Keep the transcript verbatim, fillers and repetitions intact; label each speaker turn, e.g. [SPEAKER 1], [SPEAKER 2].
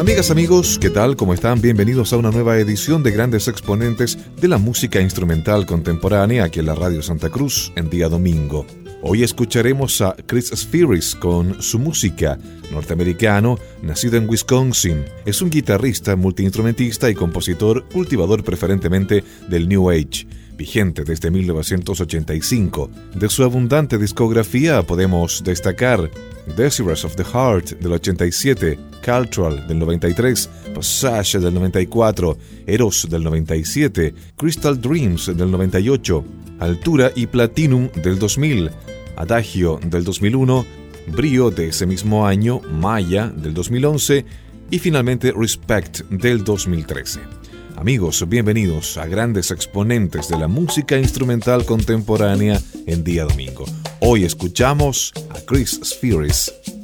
[SPEAKER 1] Amigas, amigos, ¿qué tal? ¿Cómo están? Bienvenidos a una nueva edición de Grandes Exponentes de la Música Instrumental Contemporánea aquí en la Radio Santa Cruz en día domingo. Hoy escucharemos a Chris Spheeris con su música. Norteamericano, nacido en Wisconsin, es un guitarrista, multiinstrumentista y compositor cultivador preferentemente del New Age, vigente desde mil novecientos ochenta y cinco. De su abundante discografía podemos destacar Desires of the Heart del ochenta y siete, Cultural del noventa y tres, Passage del noventa y cuatro, Eros del noventa y siete, Crystal Dreams del noventa y ocho, Altura y Platinum del dos mil, Adagio del dos mil uno, Brio de ese mismo año, Maya del dos mil once y finalmente Respect del dos mil trece. Amigos, bienvenidos a Grandes Exponentes de la Música Instrumental Contemporánea en día domingo. Hoy escuchamos a Chris Spheeris.